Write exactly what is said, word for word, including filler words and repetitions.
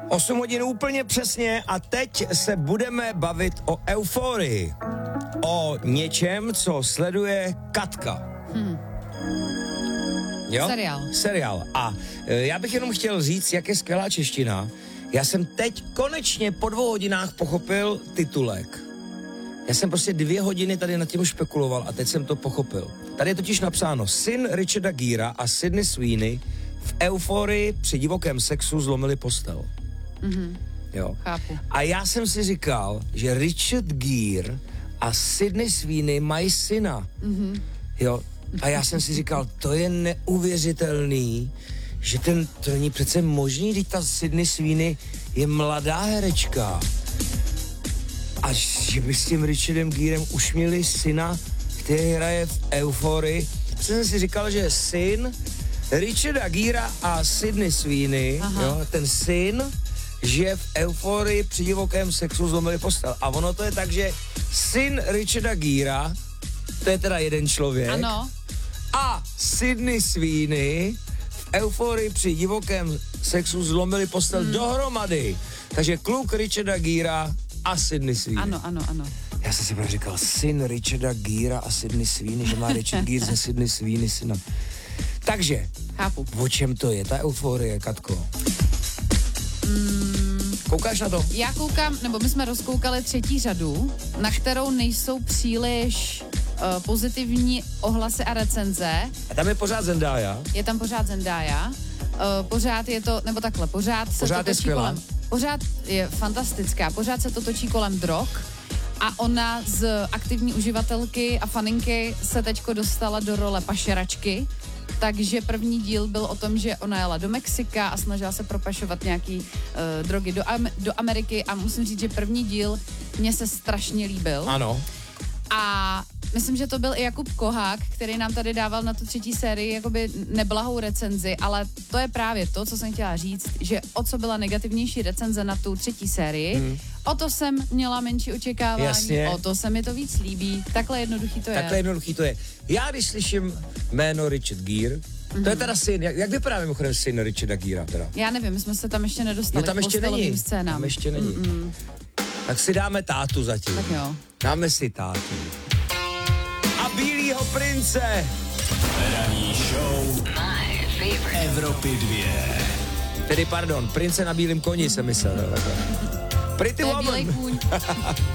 osm hodin úplně přesně a teď se budeme bavit o euforii. O něčem, co sleduje Katka. Hmm. Jo? Seriál. Seriál. A e, já bych jenom chtěl říct, jak je skvělá čeština. Já jsem teď konečně po dvou hodinách pochopil titulek. Já jsem prostě dvě hodiny tady nad tím špekuloval a teď jsem to pochopil. Tady je totiž napsáno: syn Richarda Gera a Sydney Sweeney v euforii při divokém sexu zlomili postel. Mhm. Jo. Chápu. A já jsem si říkal, že Richard Gere a Sydney Sweeney mají syna. Mhm. Jo. A já jsem si říkal, to je neuvěřitelný, že ten, to není přece možný, když ta Sydney Sweeney je mladá herečka. A že by s tím Richardem Gerem už měli syna, který hraje v euforii. Jsem si říkal, že syn Richarda Gera a Sydney Sweeney, jo, ten syn, že v euforii při divokém sexu zlomili postel. A ono to je tak, že syn Richarda Gera, to je teda jeden člověk, ano. A Sydney Sweeney v euforii při divokém sexu zlomili postel hmm. dohromady. Takže kluk Richarda Gera a Sydney Sweeney. Ano, ano, ano. Já jsem si právě říkal, syn Richarda Gera a Sydney Sweeney, že má Richard Gere ze Sydney Sweeney syna. Takže, chápu. O čem to je, ta euforie, Katko? Mm, Koukáš na to? Já koukám, nebo my jsme rozkoukali třetí řadu, na kterou nejsou příliš uh, pozitivní ohlasy a recenze. A tam je pořád Zendaya. Je tam pořád Zendaya. Uh, pořád je to, nebo takhle, pořád se Pořád to je točí skvělá. kolem. Pořád je fantastická, pořád se to točí kolem drog a ona z aktivní uživatelky a faninky se teďko dostala do role pašeračky. Takže první díl byl o tom, že ona jela do Mexika a snažila se propašovat nějaký uh, drogy do, Am- do Ameriky a musím říct, že první díl mně se strašně líbil. Ano. A myslím, že to byl i Jakub Kohák, který nám tady dával na tu třetí sérii jakoby neblahou recenzi, ale to je právě to, co jsem chtěla říct, že o co byla negativnější recenze na tu třetí sérii, hmm. o to jsem měla menší očekávání, Jasně. o to se mi to víc líbí. Takhle jednoduchý to je. Takhle jednoduchý to je. Já když slyším jméno Richard Gere, mm-hmm. to je teda syn, jak, jak vypadá mimochodem syn Richarda Gera teda? Já nevím, my jsme se tam ještě nedostali. No tam ještě není, scénám. tam ještě není. Mm-mm. Tak si dáme tátu zatím. Tak jo. Dáme si tátu. A Bílýho prince. Ranní show Evropy dvě. Tedy pardon, prince na bílém koni jsem myslel. Pretty To je Woman. bílej kůň.